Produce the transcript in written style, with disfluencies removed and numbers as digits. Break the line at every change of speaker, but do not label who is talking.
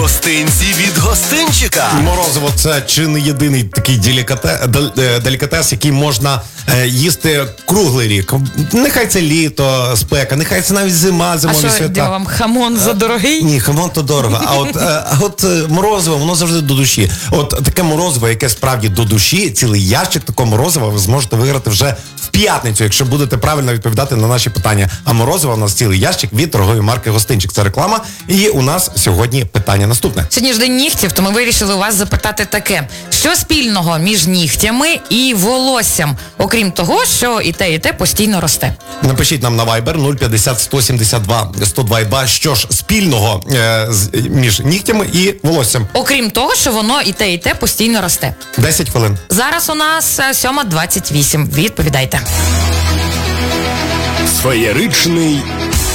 Гостинці від гостинчика.
Морозиво – це чи не єдиний такий делікатес, який можна їсти круглий рік. Нехай це літо, спека, нехай це навіть зима, зимові свята.
А що, вам хамон задорогий?
Ні, хамон то дорого. А от морозиво, воно завжди до душі. От таке морозиво, яке справді до душі, цілий ящик такого морозива ви зможете виграти вже в п'ятницю, якщо будете правильно відповідати на наші питання. А морозиво у нас цілий ящик від торгової марки «Гостинчик». Це реклама. І у нас сьогодні питання наступне.
Сьогодні ж день нігтів, то ми вирішили у вас запитати таке. Що спільного між нігтями і волоссям? Окрім того, що і те постійно росте.
Напишіть нам на Viber 050 172 102,2, що ж спільного між нігтями і волоссям.
Окрім того, що воно і те постійно росте.
10 хвилин.
Зараз у нас 7:28. Відповідайте.
Феєричний